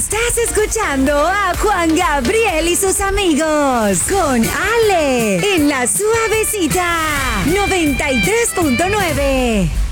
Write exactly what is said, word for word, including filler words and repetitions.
Estás escuchando a Juan Gabriel y sus amigos con Ale en La Suavecita noventa y tres punto nueve.